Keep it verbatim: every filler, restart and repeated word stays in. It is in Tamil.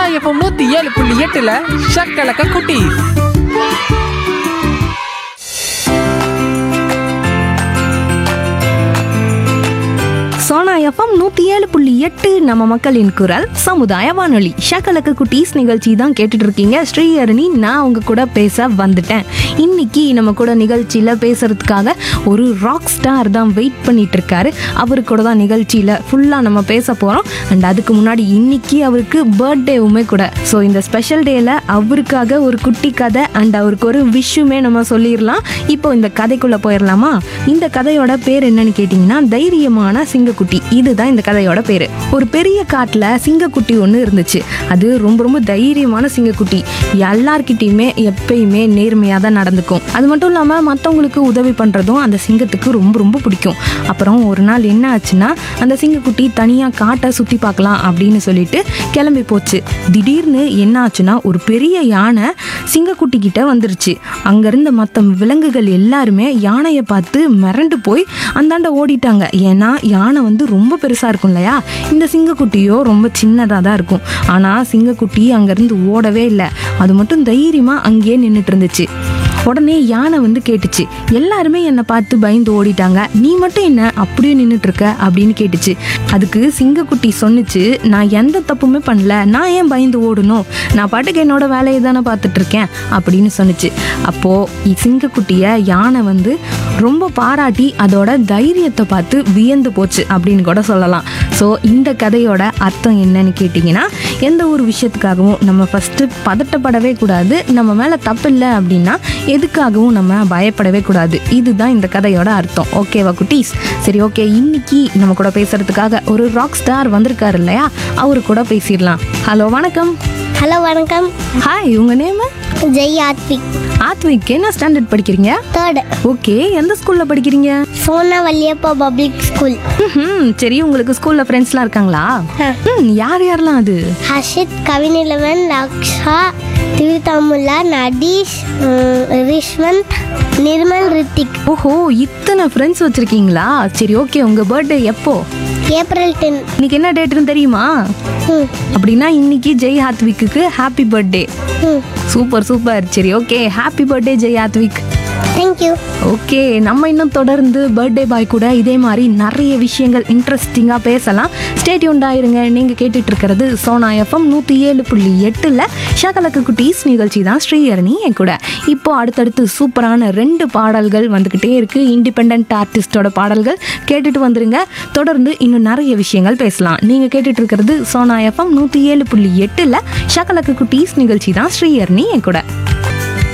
எஃப்எம் நூத்தி ஏழு புள்ளி எட்டுல ஷக்கலக்க குட்டி. சோனா எஃப்எம் நூற்றி ஏழு புள்ளி எட்டு நம்ம மக்களின் குரல் சமுதாய வானொலி. ஷக்கலக்கு குட்டீஸ் நிகழ்ச்சி தான் கேட்டுட்டு இருக்கீங்க. ஸ்ரீஹரணி நான் உங்க கூட பேச வந்துட்டேன். இன்னைக்கு நம்ம கூட நிகழ்ச்சியில் பேசுறதுக்காக ஒரு ராக் ஸ்டார் தான் வெயிட் பண்ணிட்டு இருக்காரு. அவரு கூட தான் நிகழ்ச்சியில் ஃபுல்லாக நம்ம பேச போகிறோம். அண்ட் அதுக்கு முன்னாடி இன்னைக்கு அவருக்கு பர்த்டேவுமே கூட. ஸோ இந்த ஸ்பெஷல் டேயில் அவருக்காக ஒரு குட்டி கதை அண்ட் அவருக்கு ஒரு விஷுமே நம்ம சொல்லிடலாம். இப்போ இந்த கதைக்குள்ளே போயிடலாமா? இந்த கதையோட பேர் என்னன்னு கேட்டிங்கன்னா தைரியமான சிங்க குட்டி. இதுதான் இந்த கதையோட பேரு. ஒரு பெரிய காட்டுல சிங்கக்குட்டி ஒன்று இருந்துச்சு. அது ரொம்ப ரொம்ப தைரியமான சிங்கக்குட்டி. எல்லார்கிட்டயுமே எப்பயுமே நேர்மையா தான் நடந்துக்கும். அது மட்டும் இல்லாம மற்றவங்களுக்கு உதவி பண்றதும் அந்த சிங்கத்துக்கு ரொம்ப ரொம்ப பிடிக்கும். அப்புறம் ஒரு நாள் என்ன ஆச்சுன்னா, அந்த சிங்கக்குட்டி தனியா காட்டை சுத்தி பார்க்கலாம் அப்படின்னு சொல்லிட்டு கிளம்பி போச்சு. திடீர்னு என்ன ஆச்சுன்னா, ஒரு பெரிய யானை சிங்கக்குட்டி கிட்ட வந்துருச்சு. அங்க இருந்த மற்ற விலங்குகள் எல்லாருமே யானையை பார்த்து மிரண்டு போய் அந்தாண்ட ஓடிட்டாங்க. ஏன்னா யானை வந்து ரொம்ப பெருசா இருக்கும் இல்லையா. இந்த சிங்கக்குட்டியோ ரொம்ப சின்னதாக தான் இருக்கும். ஆனால் சிங்கக்குட்டி அங்கேருந்து ஓடவே இல்லை. அது மட்டும் தைரியமா அங்கேயே நின்றுட்டு இருந்துச்சு. உடனே யானை வந்து கேட்டுச்சு, எல்லாருமே என்னை பார்த்து பயந்து ஓடிட்டாங்க, நீ மட்டும் என்ன அப்படியே நின்றுட்டு இருக்க அப்படின்னு கேட்டுச்சு. அதுக்கு சிங்கக்குட்டி சொன்னிச்சு, நான் எந்த தப்புமே பண்ணல, நான் ஏன் பயந்து ஓடணும், நான் பாட்டுக்கு என்னோட வேலையை தானே பார்த்துட்டு இருக்கேன் அப்படின்னு சொன்னிச்சு. அப்போ சிங்கக்குட்டியை யானை வந்து ரொம்ப பாராட்டி அதோட தைரியத்தை பார்த்து வியந்து போச்சு அப்படின்னு கூட சொல்லலாம். ஸோ இந்த கதையோட அர்த்தம் என்னன்னு கேட்டிங்கன்னா, எந்த ஒரு விஷயத்துக்காகவும் நம்ம ஃபஸ்ட்டு பதட்டப்படவே கூடாது. நம்ம மேலே தப்பு இல்லை அப்படின்னா எதுக்காகவும் நம்ம பயப்படவே கூடாது. இதுதான் இந்த கதையோட அர்த்தம். ஓகேவா குட்டீஸ்? சரி, ஓகே. இன்னைக்கு நம்ம கூட பேசுறதுக்காக ஒரு ராக் ஸ்டார் வந்திருக்காரு இல்லையா, அவரு கூட பேசிடலாம். ஹலோ, வணக்கம். ஹலோ, வணக்கம். ஹாய், உங்க நேம்? ஜெய் ஆத்விக். ஆத்விக், என்ன ஸ்டாண்டர்ட் படிக்கிறீங்க? தேர்டு. ஓகே, எந்த ஸ்கூல்ல படிக்கிறீங்க? Sona Valliappa public school. ம், சரி. உங்களுக்கு ஸ்கூல்ல ஃப்ரெண்ட்ஸ்லாம் இருக்காங்களா? ம், யார் யாரெல்லாம் அது? ஹர்ஷித், கவினிலவன், லக்ஷா, திவிதாமுல்லா, நதீஷ், ரிஷ்வந்த், நிர்மல், ரித்திக். ஓஹோ, இத்தனை ஃப்ரெண்ட்ஸ் வச்சிருக்கீங்களா? சரி, ஓகே. உங்க பர்த்டே எப்போ? April ten. இன்னைக்கு என்ன டேட்னு தெரியுமா? அப்படின்னா இன்னைக்கு Jai ஹாத்விக்கு happy birthday. Super super. சரி, okay. Happy birthday Jai Hathvik. Thank you. Okay, நம்ம இன்னும் தொடர்ந்து பர்த்டே பாய் கூட இதே மாதிரி நிறைய விஷயங்கள் இன்ட்ரெஸ்டிங்காக பேசலாம். ஸ்டே டியூன்டா இருங்க. நீங்கள் கேட்டுட்டு இருக்கிறது சோனா எஃப்எம் நூற்றி ஏழு புள்ளி எட்டில் ஷகலக்கு குட்டீஸ் நிகழ்ச்சி தான். ஸ்ரீஹரணி என் கூட. இப்போ அடுத்தடுத்து சூப்பரான ரெண்டு பாடல்கள் வந்துக்கிட்டே இருக்குது. இண்டிபெண்ட் ஆர்டிஸ்டோட பாடல்கள் கேட்டுட்டு வந்துருங்க. தொடர்ந்து இன்னும் நிறைய விஷயங்கள் பேசலாம். நீங்கள் கேட்டுட்டு இருக்கிறது சோனா எஃப்எம் நூற்றி ஏழு புள்ளி எட்டில் ஷகலக்கு குட்டீஸ் நிகழ்ச்சி தான். ஸ்ரீஹரணி என் கூட.